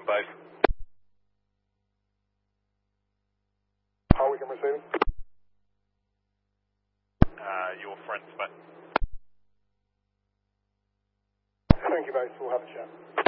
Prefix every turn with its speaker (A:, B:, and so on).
A: both.
B: How we can receive?
A: Your friend, but.
B: Thank you, both. We'll have a chat.